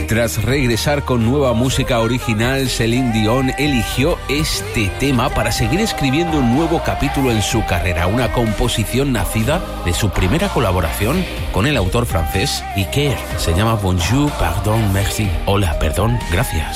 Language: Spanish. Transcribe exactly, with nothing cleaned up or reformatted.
Tras regresar con nueva música original, Celine Dion eligió este tema para seguir escribiendo un nuevo capítulo en su carrera, una composición nacida de su primera colaboración con el autor francés Iker. Se llama Bonjour, pardon, merci. Hola, perdón, gracias.